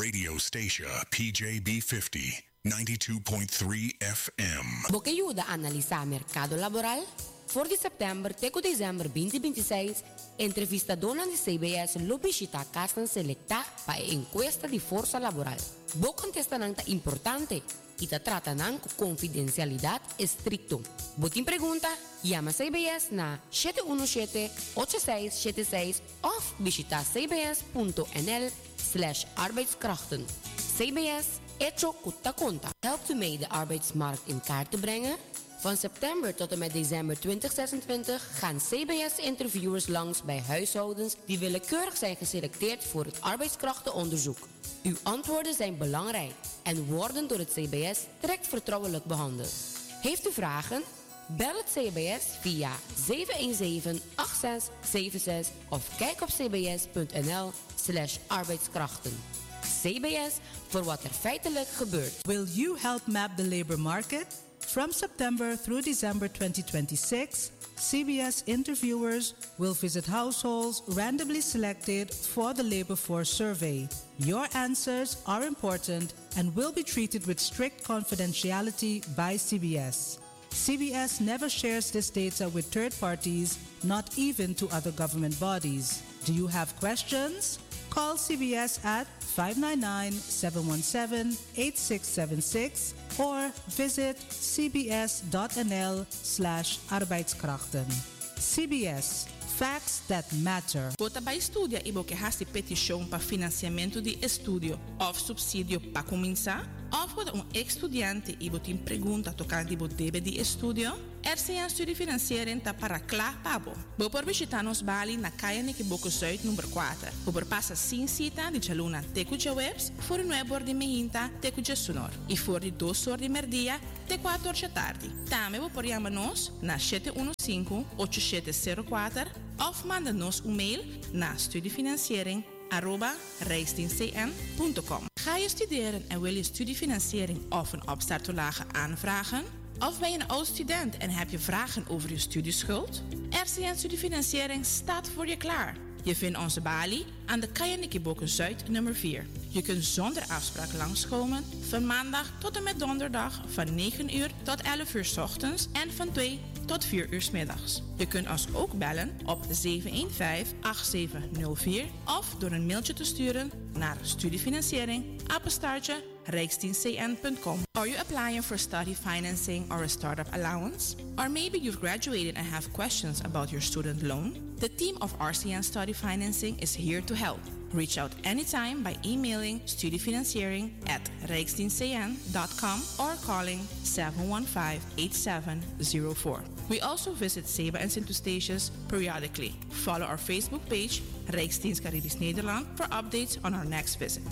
Radio station PJB50 92.3 FM. ¿Vos ayuda a analizar mercado laboral? Voor de september teco dezembro 2026, entrevista dona de CBS lo visita casa selecta para encuesta de força laboral. Vos contestan anta importante y te tratan con confidencialidad estricto. Botin pregunta, llama CBS na 717-8676 of visita cbs.nl/arbeidskrachten. CBS, hecho kutta conta. Helpt u mee de arbeidsmarkt in kaart te brengen? Van september tot en met december 2026 gaan CBS-interviewers langs bij huishoudens die willekeurig zijn geselecteerd voor het arbeidskrachtenonderzoek. Uw antwoorden zijn belangrijk en worden door het CBS direct vertrouwelijk behandeld. Heeft u vragen? Bel het CBS via 717-8676 of kijk op cbs.nl/arbeidskrachten. CBS, voor wat er feitelijk gebeurt. Will you help map the labor market? From September through December 2026, CBS interviewers will visit households randomly selected for the labor force survey. Your answers are important and will be treated with strict confidentiality by CBS. CBS never shares this data with third parties, not even to other government bodies. Do you have questions? Call CBS at 599-717-8676 or visit cbs.nl/arbeidskrachten. CBS, facts that matter. Bota ba estudia ibo que hasti petition para financiamento de estudio of subsídio para começar? Of quando estudiante ibo tem pergunta tocante ibo debe de estudio? RCN Studiefinanciering ta para klaar pabo. Bo por visitar nos Bali na Kaya Nikiboku Zuid nummer 4. Bo por passa sin cita di Chaluna Tekuja Webs voor een nuevo de mehinta Tekuja Sonor. E voor de 2 horas de merdia te 4 horas tarde. Tame bo por llama nos na 715-8704 of manda nos een mail na studiefinanciering@rijksdienstcn.com. Ga je studeren en wil je studiefinanciering of een opstarttoelage aanvragen? Of ben je een oud student en heb je vragen over je studieschuld? RCN Studiefinanciering staat voor je klaar. Je vindt onze balie aan de Kaya Nikiboku Zuid nummer 4. Je kunt zonder afspraak langskomen van maandag tot en met donderdag van 9 uur tot 11 uur 's ochtends en van 2 tot 4 uur 's middags. Je kunt ons ook bellen op 715-8704 of door een mailtje te sturen naar studiefinanciering@rijksdienstcn.com. Are you applying for study financing or a startup allowance? Or maybe you've graduated and have questions about your student loan? The team of RCN Study Financing is here to help. Reach out anytime by emailing studiefinanciering@rijksdienstcn.com or calling 715-8704. We also visit Seba and Sint Eustatius periodically. Follow our Facebook page, Rijksdienst Caribisch Nederland, for updates on our next visit.